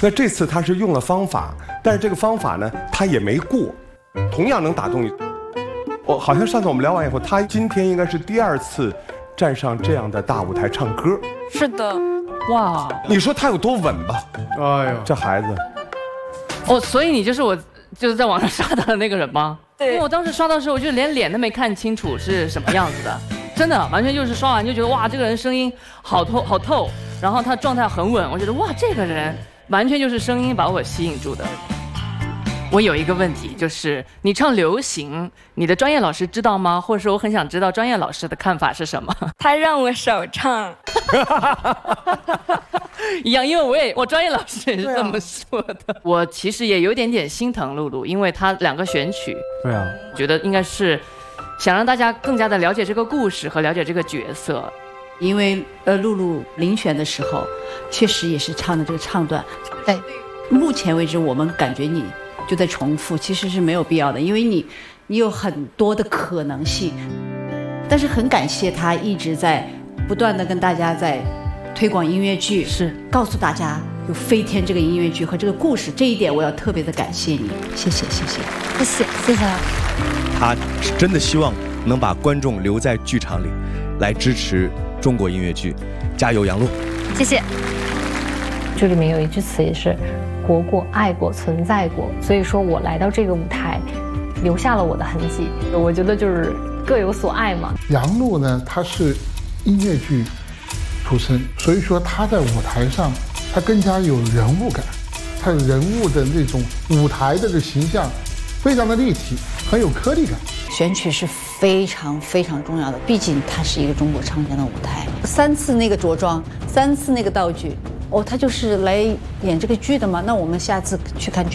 那这次他是用了方法，但是这个方法呢，他也没过，同样能打动你。好像上次我们聊完以后，他今天应该是第2次站上这样的大舞台唱歌。 是的， 哇， 你说他有多稳吧？哎呦，这孩子。 哦，所以你就是在网上刷到的那个人吗？ 对， 因为我当时刷到的时候，我就连脸都没看清楚是什么样子的，真的完全就是刷完就觉得哇，这个人声音好透，然后他状态很稳，我觉得哇，这个人完全就是声音把我吸引住的。我有一个问题，就是你唱流行，你的专业老师知道吗？或者说我很想知道专业老师的看法是什么？ 他让我少唱。 一样，因为我专业老师也是这么说的。我其实也有点心疼露露，因为她2个选曲， 对啊， 觉得应该是想让大家更加的了解这个故事和了解这个角色。 因为露露遴选的时候，确实也是唱的这个唱段。对，目前为止我们感觉你就在重复，其实是没有必要的，因为你有很多的可能性。但是很感谢他一直在不断的跟大家在推广音乐剧， 是告诉大家有飞天这个音乐剧和这个故事，这一点我要特别的感谢你，谢谢。 他是真的希望能把观众留在剧场里，来支持中国音乐剧，加油杨璐！ 谢谢。 这里面有一句词也是活过、爱过、存在过，所以说我来到这个舞台，留下了我的痕迹。我觉得就是各有所爱嘛。 杨璐呢，她是音乐剧出身，所以说她在舞台上，她更加有人物感，她有人物的那种舞台的这个形象，非常的立体，很有颗粒感。 选曲是非常重要的，毕竟它是一个中国唱将的舞台。3次那个着装，3次那个道具，他就是来演这个剧的嘛。那我们下次去看剧。